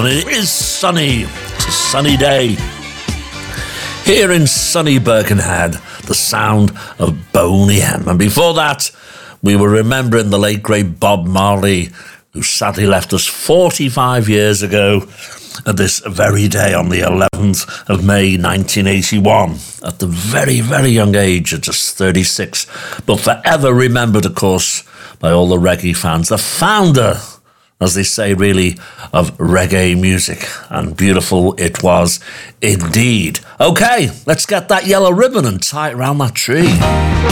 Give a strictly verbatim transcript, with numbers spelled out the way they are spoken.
and it is sunny. It's a sunny day. Here in sunny Birkenhead, the sound of Boney M. And before that, we were remembering the late great Bob Marley, who sadly left us forty-five years ago at this very day on the eleventh of May nineteen eighty-one, at the very, very young age of just thirty-six, but forever remembered, of course, by all the reggae fans, the founder, as they say, really, of reggae music. And beautiful it was indeed. Okay, let's get that yellow ribbon and tie it around that tree.